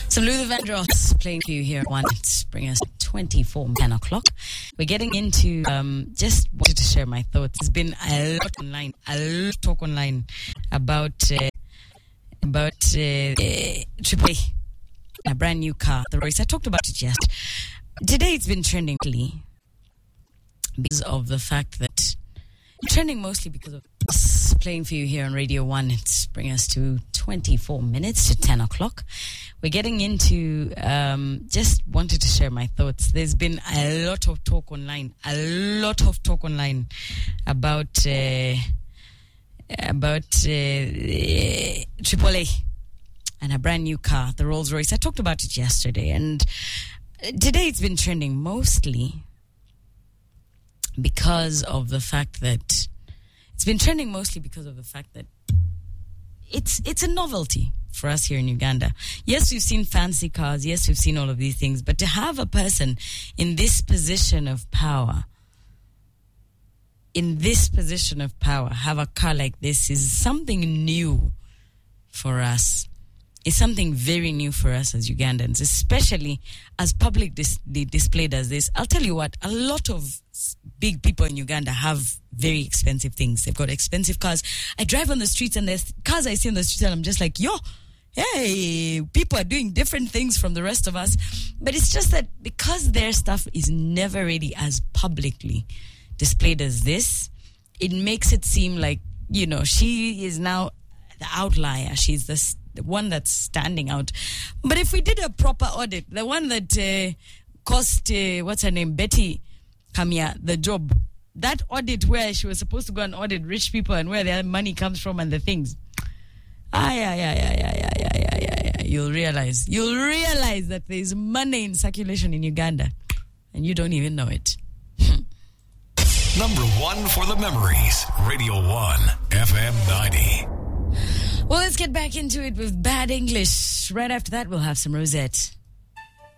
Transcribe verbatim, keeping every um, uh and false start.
Some Luther Vandross playing for you here at one. It's bringing us twenty-four, ten o'clock. We're getting into, um, just wanted to share my thoughts. There's been a lot online, a lot of talk online about, uh, about uh, uh, Triple A, a brand new car, the Royce. I talked about it yesterday. Today it's been trending because of the fact that trending mostly because of us playing for you here on Radio one. It's bringing us to twenty-four minutes to ten o'clock. We're getting into, um, just wanted to share my thoughts. There's been a lot of talk online, a lot of talk online about, uh, about uh, Triple A and a brand new car, the Rolls Royce. I talked about it yesterday, and today it's been trending mostly because of the fact that it's been trending mostly because of the fact that it's it's a novelty for us here in Uganda. Yes, we've seen fancy cars. Yes, we've seen all of these things. But to have a person in this position of power, in this position of power, have a car like this is something new for us. It's something very new for us as Ugandans, especially as public dis- display does this. I'll tell you what, a lot of big people in Uganda have very expensive things. They've got expensive cars. I drive on the streets and there's cars I see on the streets and I'm just like, yo, hey, people are doing different things from the rest of us. But it's just that because their stuff is never really as publicly displayed as this, it makes it seem like, you know, she is now the outlier. She's the the one that's standing out. But if we did a proper audit, the one that uh, cost, uh, what's her name, Betty Kamya, the job, that audit where she was supposed to go and audit rich people and where their money comes from and the things, ah, yeah, yeah, yeah, yeah, yeah, yeah, yeah, yeah, yeah. You'll realize, you'll realize that there's money in circulation in Uganda and you don't even know it. Number one for the memories, Radio one, F M ninety. Well, let's get back into it with Bad English. Right after that, we'll have some Rosette.